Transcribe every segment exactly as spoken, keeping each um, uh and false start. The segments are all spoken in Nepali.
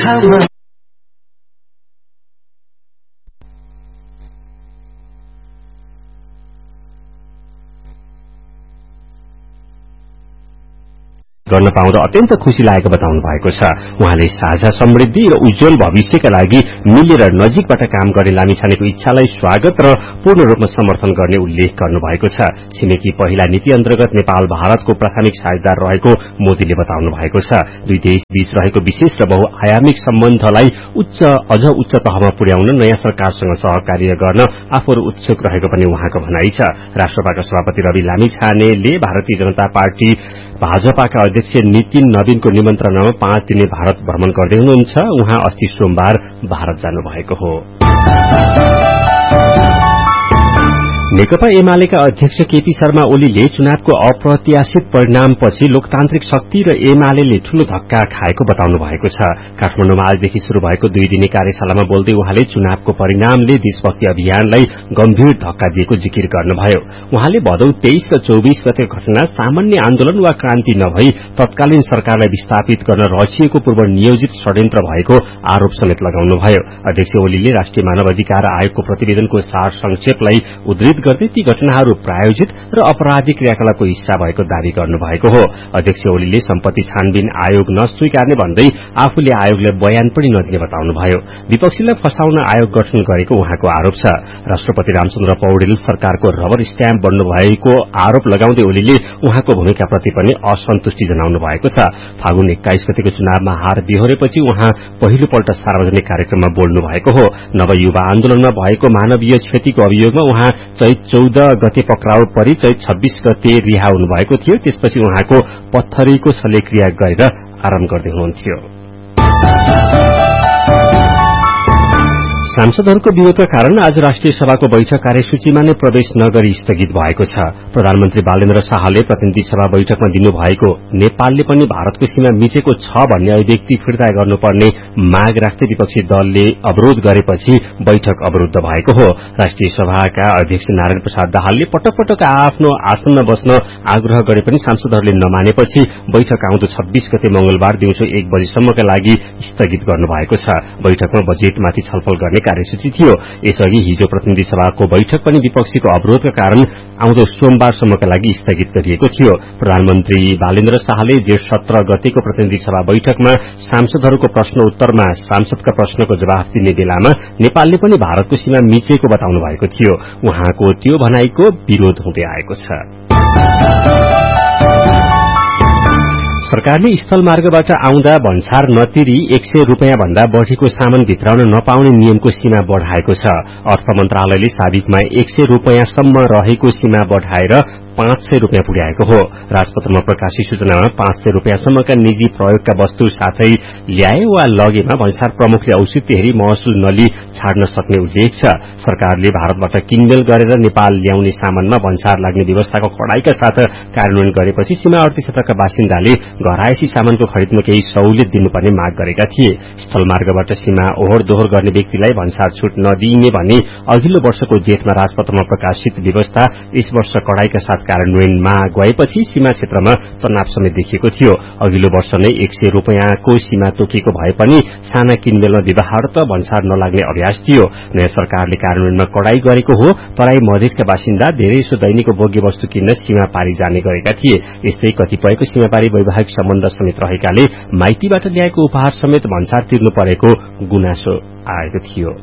गर्न पाउँदा अत्यन्त खुशी लागेको बताउनु भएको छ। उहाँले साझा समृद्धि र उज्जवल भविष्यका लागि मिलेर नजिकबाट काम गर्ने लामिछानेको इच्छालाई स्वागत र पूर्ण रूपमा समर्थन गर्ने उल्लेख गर्नुभएको छ। छिमेकी पहिला नीति अन्तर्गत नेपाल भारतको प्राथमिक साझेदार रहेको मोदीले बताउनु भएको छ। दुई देश बीच रहेको विशेष र बहुआयामिक सम्बन्धलाई उच्च अझ उच्च तहमा पुर्याउन नयाँ सरकारसँग सहकार्य गर्न आफूहरू उत्सुक रहेको पनि उहाँको भनाइ छ। राष्ट्रसभाका सभापति रवि लामिछानेले भारतीय जनता पार्टी भाजपाका अध्यक्ष नितिन नवीनको निमन्त्रणामा पाँच दिने भारत भ्रमण गर्दै हुनुहुन्छ। उहाँ अस्ति सोमबार भारत जानुभएको हो। नेकपा एमालेका अध्यक्ष केपी शर्मा ओलीले चुनावको अप्रत्याशित परिणामपछि लोकतान्त्रिक शक्ति र एमाले ठूलो धक्का खाएको बताउनु भएको छ। काठमाडौँमा आजदेखि शुरू भएको दुई दिने कार्यशालामा बोल्दै उहाँले चुनावको परिणामले देशभक्ति अभियानलाई गम्भीर धक्का दिएको जिकिर गर्नुभयो। उहाँले भदौ तेइस र चौबीस गते घटना सामान्य आन्दोलन वा क्रान्ति नभई तत्कालीन सरकारलाई विस्थापित गर्न रचिएको पूर्व नियोजित षड्यन्त्र भएको आरोप समेत लगाउनुभयो। अध्यक्ष ओलीले राष्ट्रिय मानव अधिकार आयोगको प्रतिवेदनको सार संक्षेपलाई उद्धृत गर्दै ती घटनाहरू प्रायोजित र अपराधिक क्रियाकलापको हिस्सा भएको दावी गर्नुभएको हो। अध्यक्ष ओलीले सम्पत्ति छानबिन आयोग नस्वीकार्ने भन्दै आफूले आयोगलाई बयान पनि नदिने बताउनुभयो। विपक्षीलाई फसाउन आयोग गठन गरेको उहाँको आरोप छ। राष्ट्रपति रामचन्द्र पौडेल सरकारको रबर स्ट्याम्प बन्नु भएको आरोप लगाउँदै ओलीले उहाँको भूमिकाप्रति पनि असन्तुष्टि जनाउनु भएको छ। फागुन एक्काइस गतेको चुनावमा हार बिहोरेपछि उहाँ पहिलोपल्ट सार्वजनिक कार्यक्रममा बोल्नु भएको हो। नवयुवा आन्दोलनमा भएको मानवीय क्षतिको अभियोगमा उहाँ चैत चौध गते पक्राउ परि चैत छब्बीस गते रिहा हुनुभएको थियो। त्यसपछि उहाँको पत्थरीको शल्यक्रिया गरेर आराम गर्दै हुनुहुन्थ्यो। सांसदहरूको विरोधका कारण आज राष्ट्रिय सभाको बैठक कार्यसूचीमा नै प्रवेश नगरी स्थगित भएको छ। प्रधानमन्त्री बालेन्द्र शाहले प्रतिनिधि सभा बैठकमा दिनुभएको नेपालले पनि भारतको सीमा मिचेको छ भन्ने अभिव्यक्ति फिर्ता गर्नुपर्ने माग राख्दै विपक्षी दलले अवरोध गरेपछि बैठक अवरुद्ध भएको हो। राष्ट्रिय सभाका अध्यक्ष नारायण प्रसाद दाहालले पटक पटक आफ्नो आसनमा बस्न आग्रह गरे पनि सांसदहरूले नमानेपछि बैठक आउँदो छब्बीस गते मंगलबार दिउँसो एक बजेसम्मका लागि स्थगित गर्नुभएको छ। बैठकमा बजेटमाथि छलफल गर्ने कार्यसूची थियो। यसअघि हिजो प्रतिनिधि सभाको बैठक पनि विपक्षीको अवरोधका कारण आउँदो सोमबारसम्मका लागि स्थगित गरिएको थियो। प्रधानमन्त्री बालेन्द्र शाहले जेठ सत्र गतेको प्रतिनिधि सभा बैठकमा सांसदहरूको प्रश्न उत्तरमा सांसदका प्रश्नको जवाफ दिने बेलामा नेपालले पनि भारतको सीमा मिचेको बताउनु भएको थियो। उहाँको त्यो भनाइको विरोध हुँदै आएको छ। सरकारले स्थल मार्गबाट आउँदा भन्सार नतिरी एक सय रूपियाँ भन्दा बढ़ीको सामान भित्राउन नपाउने नियमको सीमा बढ़ाएको छ। अर्थ मन्त्रालयले साबिकमा एक सय रूपियाँसम्म रहेको सीमा बढ़ाएर पाँच सय रूपियाँ पुर्याएको हो। राजपत्रमा प्रकाशित सूचनामा पाँच सय रूपियाँसम्मका निजी प्रयोगका वस्तु साथै ल्याए वा लगेमा भन्सार प्रमुखले औचित्य हेरी महसुल नलिई छाड्न सक्ने उल्लेख छ। सरकारले भारतबाट किनमेल गरेर नेपाल ल्याउने सामानमा भन्सार लाग्ने व्यवस्थाको कडाईका साथ कार्यान्वयन गरेपछि सीमावर्ती क्षेत्रका बासिन्दाले घरायसी सामानको खरिदमा केही सहुलियत दिनुपर्ने माग गरेका थिए। स्थलमार्गबाट सीमा ओहोर दोहोर गर्ने व्यक्तिलाई भन्सार छूट नदिइने भन्ने अघिल्लो वर्षको जेठमा राजपत्रमा प्रकाशित व्यवस्था यस वर्ष कडाईका साथ कार्यान्वयनमा गएपछि सीमा क्षेत्रमा तनाव समेत देखिएको थियो। अघिल्लो वर्ष नै एक सय रूपियाँको सीमा तोकिएको भए पनि साना किनमेलमा व्यवहार त भन्सार नलाग्ने अभ्यास थियो। नयाँ सरकारले कार्यान्वयनमा कडाई गरेको हो। तराई मधेसका बासिन्दा धेरै सो दैनिक भोग्य वस्तु किन्न सीमा पारी जाने गरेका थिए। यस्तै कतिपयको सीमापारी वैवाहिक सम्बन्ध समेत रहेकाले माइतीबाट ल्याएको उपहार समेत भन्सार तिर्नु परेको गुनासो आएको थियो।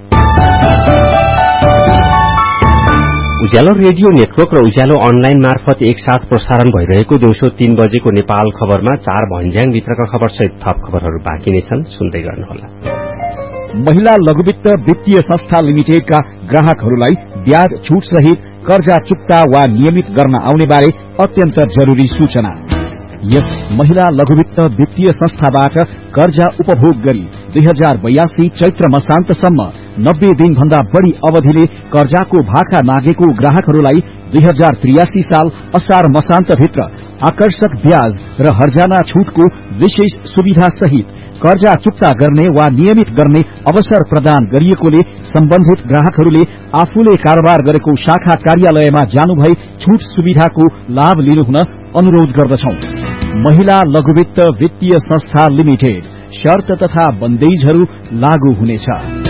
उज्यालो रेडियो नेटवर्क र उज्यालो अनलाइन मार्फत एकसाथ प्रसारण भइरहेको दिउँसो तीन बजेको नेपाल खबरमा चार भन्ज्याङ भित्रका खबर सहित थप खबरहरू बाँकी नै छन्। सुन्दै गर्नुहोला। महिला लघुवित्त वित्तीय संस्था लिमिटेडका ग्राहकहरूलाई ब्याज छूट सहित कर्जा चुक्ता वा नियमित गर्न आउने बारे अत्यन्त जरूरी सूचना। यस महिला लघुवित्त वित्तीय संस्थाबाट कर्जा उपभोग गरी दुई हजार बयासी चैत्र मसान्तसम्म नब्बे दिन भन्दा बढ़ी अवधिले कर्जाको भाका मागेको ग्राहकहरूलाई दुई हजार त्रियासी साल असार मसान्तभित्र आकर्षक ब्याज र हर्जाना छूटको विशेष सुविधा सहित कर्जा चुक्ता गर्ने वा नियमित गर्ने अवसर प्रदान गरिएकोले सम्बन्धित ग्राहकहरूले आफूले कारोबार गरेको शाखा कार्यालयमा जानुभई छूट सुविधाको लाभ लिनुहुन अनुरोध गर्दछौं। महिला लघुवित्त वित्तीय संस्था लिमिटेड शर्त तथा बन्देजहरू लागू हुनेछ।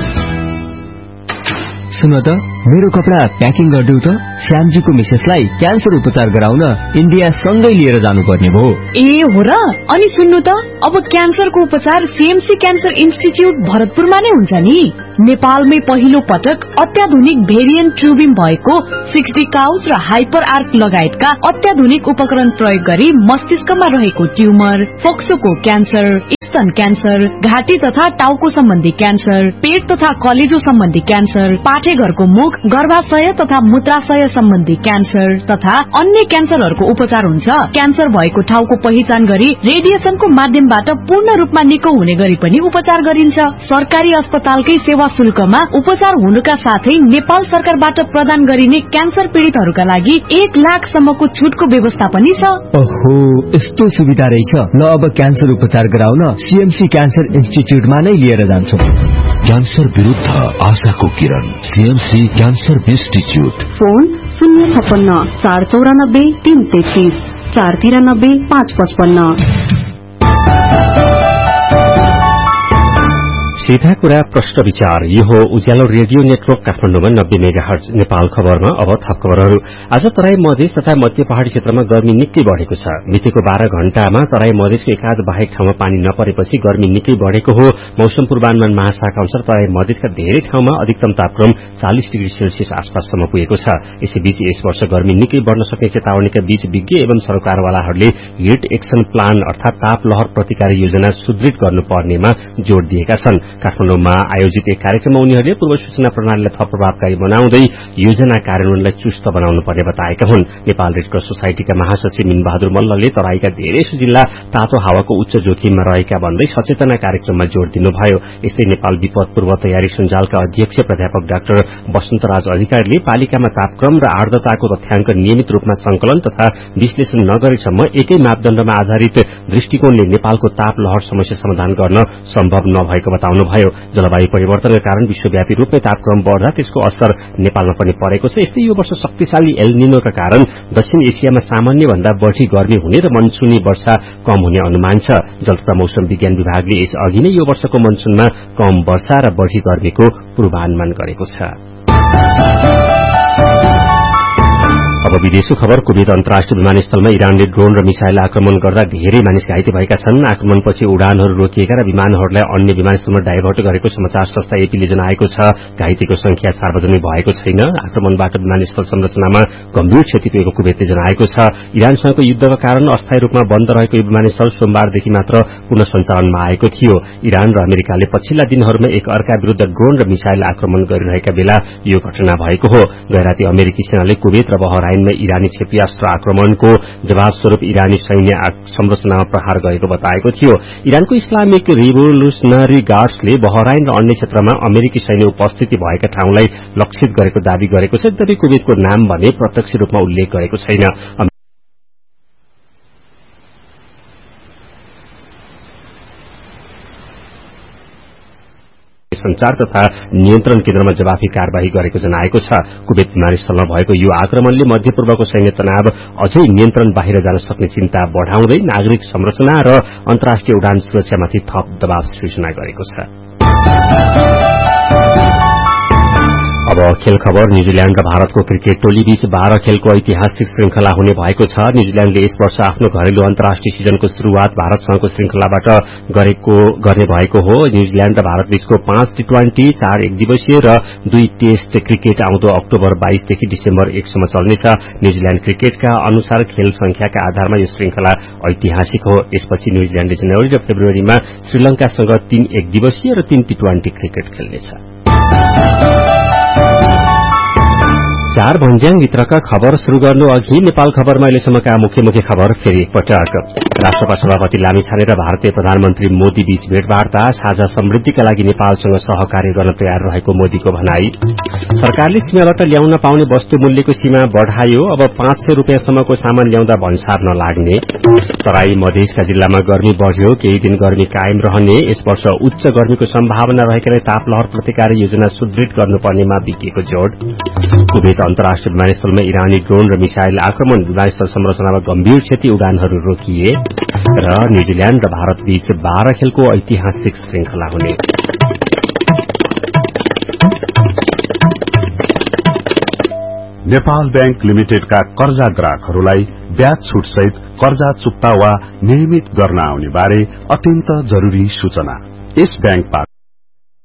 सुन त मेरो कपडा प्याकिङ गरिदेऊ त। श्यामजीको मिसेसलाई क्यान्सर उपचार गराउन इन्डिया सँगै लिएर जानुपर्ने भयो। ए हो र? अनि सुन्नु त, अब क्यान्सरको उपचार सीएमसी क्यान्सर इन्स्टिच्युट भरतपुरमा नै हुन्छ नि। नेपालमै पहिलो पटक अत्याधुनिक भेरिएन्ट ट्युबिङ भएको सिक्सटी काउस र हाइपर आर्क लगायतका अत्याधुनिक उपकरण प्रयोग गरी मस्तिष्कमा रहेको ट्युमर, फोक्सोको क्यान्सर, स्तन क्यान्सर, घाँटी तथा टाउको सम्बन्धी क्यान्सर, पेट तथा कलेजो सम्बन्धी क्यान्सर, पाठेघरको मुख, गर्भाशय तथा मूत्राशय सम्बन्धी क्यान्सर तथा अन्य क्यान्सरहरूको उपचार हुन्छ। क्यान्सर भएको ठाउँको पहिचान गरी रेडिएसनको माध्यमबाट पूर्ण रूपमा निको हुने गरी पनि उपचार गरिन्छ। सरकारी अस्पतालकै सेवा शुल्कमा उपचार हुनुका साथै नेपाल सरकारबाट प्रदान गरिने क्यान्सर पीड़ितहरूका लागि एक लाख सम्मको छुटको व्यवस्था पनि छ। ओहो, यस्तो सुविधा रहेछ। ल अब क्यान्सर उपचार गराउन सीएमसी क्यान्सर इन्स्टिच्युटमा नै लिएर जान्छौं। क्यान्सर विरुद्ध आशाको किरण, सीएमसी क्यान्सर इन्स्टिच्युट। फोन शून्य छप्पन्न चार चौरानब्बे तीन तेत्तीस चार तिरानब्बे पाँच पचपन्न। सीधा कुरा प्रश्न विचार। यो हो उज्यालो रेडियो नेटवर्क काठमाडौँमा नब्बे मेगा हर्ज। नेपाल खबरमा अब थप खबरहरू। आज तराई मधेस तथा मध्य पहाड़ी क्षेत्रमा गर्मी निकै बढ़ेको छ। बितेको बाह्र घण्टामा तराई मधेसको एकाध बाहेक ठाउँमा पानी नपरेपछि गर्मी निकै बढ़ेको हो। मौसम पूर्वानुमान महाशाखा अनुसार तराई मधेसका धेरै ठाउँमा अधिकतम तापक्रम चालीस डिग्री सेल्सियस आसपाससम्म पुगेको छ। यसैबीच यस वर्ष गर्मी निकै बढ़न सक्ने चेतावनीका बीच विज्ञ एवं सरोकारवालाहरूले हिट एक्सन प्लान अर्थात ताप लहर प्रतिकार योजना सुदृढ गर्नुपर्नेमा जोड़ दिएका छन्। काठमाडौँमा आयोजित एक कार्यक्रममा उनीहरूले पूर्व सूचना प्रणालीलाई थप प्रभावकारी बनाउँदै योजना कार्यान्वयनलाई चुस्त बनाउनु पर्ने बताएका हुन्। नेपाल रेडक्रस सोसाइटीका महासचिव मिनबहादुर मल्लले तराईका धेरै जिल्ला तातो हावाको उच्च जोखिममा रहेका भन्दै सचेतना कार्यक्रममा जोड़ दिनुभयो। यस्तै नेपाल विपद पूर्व तयारी सञ्जालका अध्यक्ष प्राध्यापक डाक्टर वसन्तराज अधिकारीले पालिकामा तापक्रम र आर्द्रताको तथ्याङ्क नियमित रूपमा संकलन तथा विश्लेषण नगरेसम्म एकै मापदण्डमा आधारित दृष्टिकोणले नेपालको ताप लहर समस्या समाधान गर्न सम्भव नभएको बताउनु भयो। जलवायु परिवर्तनका कारण विश्वव्यापी रूपमै तापक्रम बढ़दा त्यसको असर नेपालमा पनि परेको छ। यस्तै यो वर्ष शक्तिशाली एल निनोका कारण दक्षिण एसियामा सामान्य भन्दा बढ़ी गर्मी हुने र मनसुनी वर्षा कम हुने अनुमान छ। जल तथा मौसम विज्ञान विभागले यस अघि नै यो वर्षको मनसुनमा कम वर्षा र बढ़ी गर्मीको पूर्वानुमान गरेको छ। अब विदेशको खबर। कुवेत अन्तर्राष्ट्रिय विमानस्थलमा इरानले ड्रोन र मिसाइल आक्रमण गर्दा धेरै मानिस घाइते भएका छन्। आक्रमणपछि उडानहरू रोकिएका र विमानहरूलाई अन्य विमानस्थलमा डाइभर्ट गरेको समाचार संस्था एपीले जनाएको छ। घाइतेको संख्या सार्वजनिक भएको छैन। आक्रमणबाट विमानस्थल संरचनामा गम्भीर क्षति पुगेको कुवेतले जनाएको छ। इरानसँगको युद्धका कारण अस्थायी रूपमा बन्द रहेको यो विमानस्थल सोमबारदेखि मात्र पुनः सञ्चालनमा आएको थियो। इरान र अमेरिकाले पछिल्ला दिनहरूमा एक अर्का विरूद्ध ड्रोन र मिसाइल आक्रमण गरिरहेका बेला यो घटना भएको हो। गैराती अमेरिकी सेनाले कुवेत र बहराइनमा इरानी क्षेपयास्त्र आक्रमणको जवाब स्वरूप इरानी सैन्य संरचनामा प्रहार गरेको बताएको थियो। इरानको इस्लामिक रिभोल्युशनरी गार्ड्सले बहराइन र अन्य क्षेत्रमा अमेरिकी सैन्य उपस्थिति भएका ठाउँलाई लक्षित गरेको दावी गरेको छ। यद्यपि कुवेतको नाम भने प्रत्यक्ष रूपमा उल्लेख गरेको छैन। संचार तथा नियन्त्रण केन्द्रमा जवाफी कार्यवाही गरेको जनाएको छ। कुवेत विमानस्थलमा भएको यो आक्रमणले मध्यपूर्वको सैन्य तनाव अझै नियन्त्रण बाहिर जान सक्ने चिन्ता बढ़ाउँदै नागरिक संरचना र अन्तर्राष्ट्रिय उडान सुरक्षामाथि थप दबाव सृजना गरेको छ। अब खेल खबर। न्यूजील्याण्ड र भारतको क्रिकेट टोली बीच बाह्र खेलको ऐतिहासिक श्रृंखला हुने भएको छ। न्यूजील्याण्डले यस वर्ष आफ्नो घरेलु अन्तर्राष्ट्रिय सिजनको शुरूआत भारतसँगको श्रृंखलाबाट गरेको गर्ने भएको हो। न्यूजील्याण्ड र भारत बीचको पाँच टी ट्वेन्टी, चार एक दिवसीय र दुई टेस्ट क्रिकेट आउँदो अक्टोबर बाइसदेखि डिसेम्बर एकसम्म चल्नेछ। न्यूजील्याण्ड क्रिकेटका अनुसार खेल संख्याका आधारमा यो श्रृंखला ऐतिहासिक हो। यसपछि न्यूजील्याण्डले जनवरी र फेब्रुअरीमा श्रीलंकासँग तीन एक दिवसीय र तीन टी ट्वेन्टी क्रिकेट खेल्नेछ। चार भन्ज्याङ भित्रका खबर शुरू गर्नु अघि नेपाल खबरमा अहिलेसम्मका मुख्य मुख्य खबर फेरि एकपटक। राष्ट्रपति सभापति लामिछाने र भारतीय प्रधानमन्त्री मोदी बीच भेटवार्ता, साझा समृद्धिका लागि नेपालसँग सहकार्य गर्न तयार रहेको मोदीको भनाई। सरकारले सीमाबाट ल्याउन पाउने वस्तु मूल्यको सीमा बढ़ायो, अब पाँच सय रूपियाँसम्मको सामान ल्याउँदा भन्सार नलाग्ने। तराई मधेसका जिल्लामा गर्मी बढ़्यो, केही दिन गर्मी कायम रहने। यस वर्ष उच्च गर्मीको सम्भावना रहेकाले तापलहर प्रतिकार योजना सुदृढ गर्नुपर्नेमा विज्ञको जोड़। कुवेत अन्तर्राष्ट्रिय विमानस्थलमा इरानी ड्रोन र मिसाइल आक्रमण, विमानस्थल संरचनामा गम्भीर क्षति, उडानहरू रोकिए। र न्यूजील्याण्ड र भारत बीच बाह्र खेलको ऐतिहासिक श्रृंखला हुने। नेपाल बैंक लिमिटेडका कर्जा ग्राहकहरूलाई ब्याज छुट सहित कर्जा चुक्ता वा नियमित गर्न आउने बारे अत्यन्त जरूरी सूचना। यस बैंकबाट